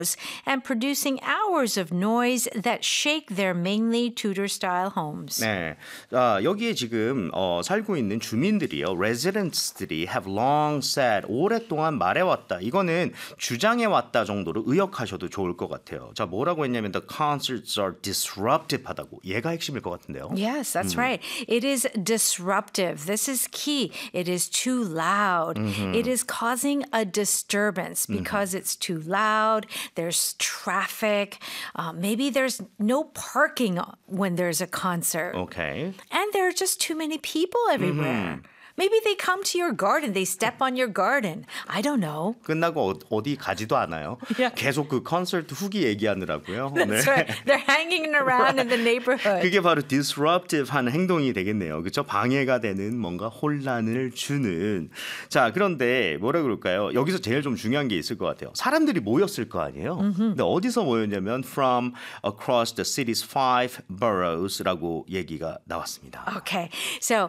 and producing hours of noise that shake their mainly Tudor-style homes. 네, 여기에 지금 살고 있는 주민들이요, residents들이 have long said, 오랫동안 말해왔다. 이거는 주장해왔다 정도로 의역하셔도 좋을 것 같아요. 자, 뭐라고 했냐면 the concerts are disruptive하다고. 얘가 핵심일 것 같은데요. Yes, that's right. It is disruptive. This is key. It is too loud. It is causing a disturbance because it's too loud. There's traffic. Maybe there's no parking when there's a concert. Okay. And there are just too many people everywhere. Maybe they come to your garden. They step on your garden. I don't know. 끝나고 어디 가지도 않아요. Yeah. 계속 그 콘서트 후기 얘기하느라고요. That's right. They're hanging around in the neighborhood. 그게 바로 disruptive한 행동이 되겠네요. 그렇죠? 방해가 되는 뭔가 혼란을 주는. 자, 그런데 뭐라 그럴까요? 여기서 제일 좀 중요한 게 있을 것 같아요. 사람들이 모였을 거 아니에요. 근데 어디서 모였냐면 from across the city's 5 boroughs라고 얘기가 나왔습니다. Okay. So,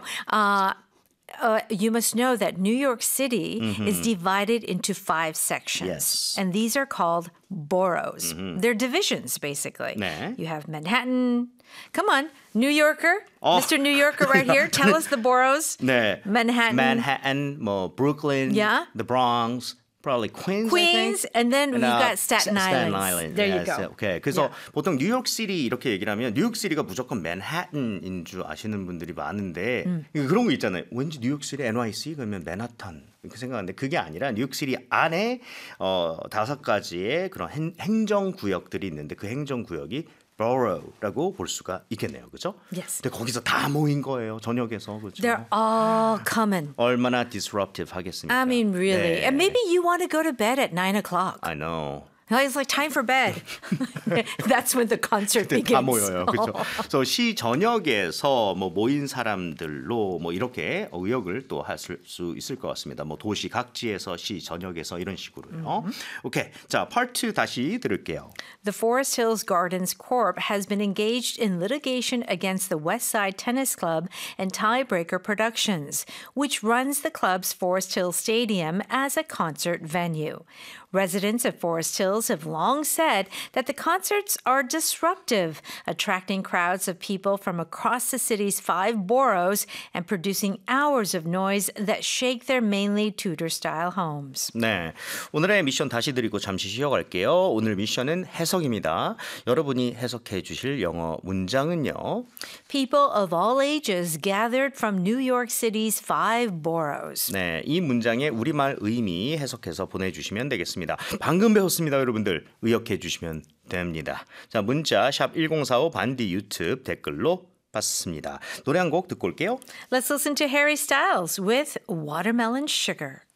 you must know that New York City is divided into 5 sections. Yes. And these are called boroughs. They're divisions, basically. 네. You have Manhattan. Come on, New Yorker. Oh. Mr. New Yorker right here. Tell us the boroughs. 네. Manhattan. 뭐 Brooklyn, Yeah. the Bronx, probably Queens, Queens, I think. and then we've got Staten Staten Island. Island. There you Yes. go. Okay. 그래서 보통 뉴욕시티 이렇게 얘기를 하면 뉴욕시티가 무조건 맨하탄인 줄 아시는 분들이 많은데 그런 거 있잖아요. 왠지 뉴욕시티 NYC 그러면 맨하탄 이렇게 생각하는데 그게 아니라 뉴욕시티 안에 5가지의 그런 행정구역들이 있는데 그 행정구역이 borough라고 볼 수가 있겠네요. 그렇죠? Yes. 근데 거기서 다 모인 거예요. 저녁에서. 그렇죠? They're all coming. 얼마나 disruptive 하겠습니까? I mean, really. 네. And maybe you want to go to bed at 9 o'clock. I know. It's like time for bed. That's when the concert 그때 다 begins. 모여요. 그렇죠. 그래서 시 전역에서 뭐 모인 사람들로 뭐 이렇게 의역을 또 할 수 있을 것 같습니다. 뭐 도시 각지에서 시 전역에서 이런 식으로요. 오케이. 자, 파트 2 다시 들을게요. The Forest Hills Gardens Corp has been engaged in litigation against the West Side Tennis Club and Tiebreaker Productions, which runs the club's Forest Hills Stadium as a concert venue. Residents of Forest Hills have long said that the concerts are disruptive, attracting crowds of people from across the city's 5 boroughs and producing hours of noise that shake their mainly Tudor-style homes. 네, 오늘의 미션 다시 드리고 잠시 쉬어갈게요. 오늘 미션은 해석입니다. 여러분이 해석해 주실 영어 문장은요. People of all ages gathered from New York City's 5 boroughs. 네, 이 문장의 우리말 의미 해석해서 보내주시면 되겠습니다. 방금 배웠습니다, 여러분들. 의역해 주시면 됩니다. 자, 문자 샵 1045 반디 유튜브 댓글로 받습니다. 노래 한 곡 듣고 올게요. Let's listen to Harry Styles with Watermelon Sugar.